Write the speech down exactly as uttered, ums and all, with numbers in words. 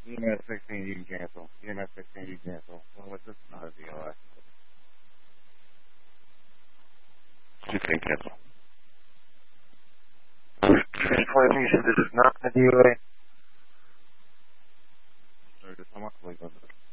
E M S sixteen, you can cancel. E M S sixteen, you can cancel. Well, what's this? Not a D O I. You can cancel. twenty, you said this is not a D O A? Sorry, just how much? Like,